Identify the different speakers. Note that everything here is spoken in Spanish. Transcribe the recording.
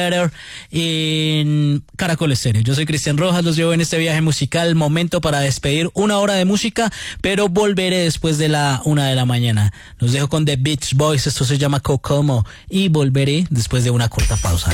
Speaker 1: en Caracol Estéreo. Yo soy Cristian Rojas, los llevo en este viaje musical. Momento para despedir una hora de música, pero volveré después de la 1 de la mañana. Los dejo con The Beach Boys, esto se llama Kokomo, y volveré después de una corta pausa.